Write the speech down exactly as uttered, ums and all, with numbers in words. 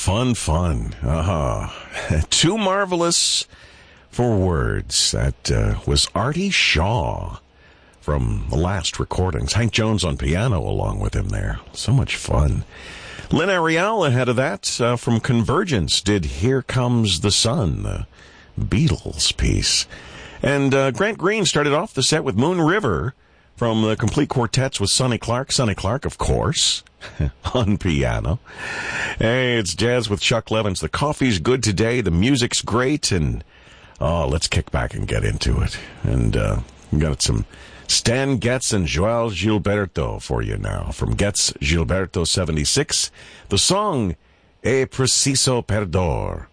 Fun, fun. Uh-huh. Too marvelous for words. That uh, was Artie Shaw from the last recordings. Hank Jones on piano along with him there. So much fun. Lynn Ariel ahead of that uh, from Convergence did Here Comes the Sun, the Beatles piece. And uh, Grant Green started off the set with Moon River from the Complete Quartets with Sonny Clark. Sonny Clark, of course, on piano. Hey, it's jazz with Chuck Levins. The coffee's good today. The music's great. And, oh, let's kick back and get into it. And uh, we got some Stan Getz and Joel Gilberto for you now. From Getz Gilberto seventy-six, the song E Preciso Perdor.